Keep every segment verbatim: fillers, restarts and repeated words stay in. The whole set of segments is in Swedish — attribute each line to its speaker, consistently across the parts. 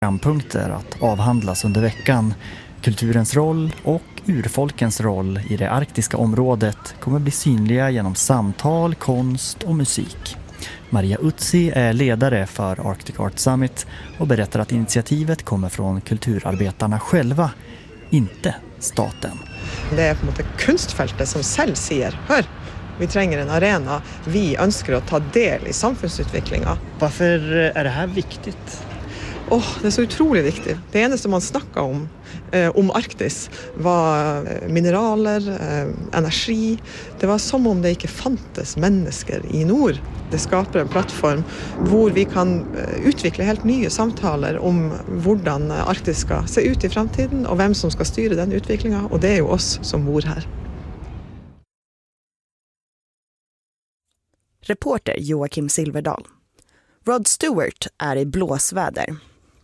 Speaker 1: programpunkter att avhandlas under veckan. Kulturens roll och urfolkens roll i det arktiska området kommer bli synliga genom samtal, konst och musik. Maria Utsi är ledare för Arctic Art Summit och berättar att initiativet kommer från kulturarbetarna själva, inte staten.
Speaker 2: Det är på något sätt kunstfältet som själv säger, hör, vi tränger en arena, vi önskar att ta del i samhällsutvecklingen.
Speaker 1: Varför är det här viktigt?
Speaker 2: Oh, det är så otroligt viktigt. Det enda som man snackade om, eh, om Arktis var mineraler, eh, energi. Det var som om det inte fanns människor i nord. Det skapar en plattform där vi kan eh, utveckla helt nya samtal om hur Arktis ska se ut i framtiden och vem som ska styra den utvecklingen. Och det är ju oss som bor här.
Speaker 3: Reporter Joakim Silverdal. Rod Stewart är i blåsväder.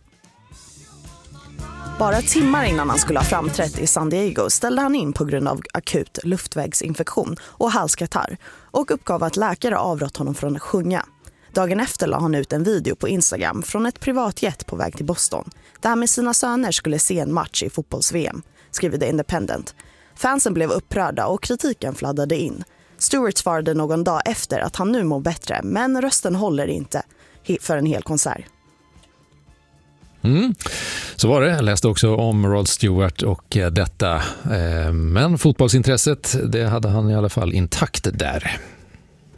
Speaker 3: Bara timmar innan han skulle ha framträtt i San Diego ställde han in på grund av akut luftvägsinfektion och halskatarr och uppgav att läkare avrått honom från att sjunga. Dagen efter la han ut en video på Instagram från ett privatjet på väg till Boston där han med sina söner skulle se en match i fotbolls-V M, skriver The Independent. Fansen blev upprörda och kritiken fladdade in. Stewart svarade någon dag efter att han nu mår bättre, men rösten håller inte för en hel konsert.
Speaker 4: Mm. Så var det. Jag läste också om Rod Stewart och detta. Men fotbollsintresset, det hade han i alla fall intakt där.